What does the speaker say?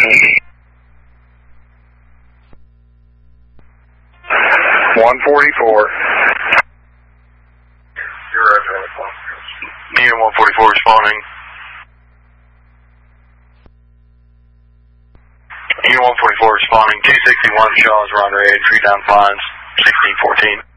144. Unit 144 responding. Unit 144 responding. 261 Shaw's Ron Ray, 3 down Pines, 1614.